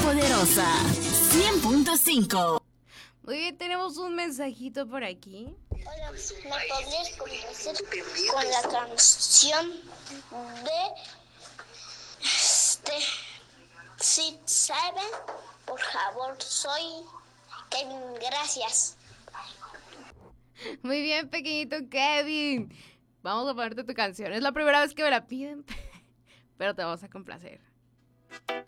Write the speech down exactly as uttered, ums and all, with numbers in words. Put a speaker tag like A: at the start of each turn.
A: poderosa cien punto cinco.
B: Muy bien, tenemos un mensajito por aquí.
C: Hola, ¿me podrías complacer con la canción de este Sid Seven? Por favor, soy Kevin, gracias.
B: Muy bien, pequeñito Kevin. Vamos a ponerte tu canción. Es la primera vez que me la piden, pero te vamos a complacer.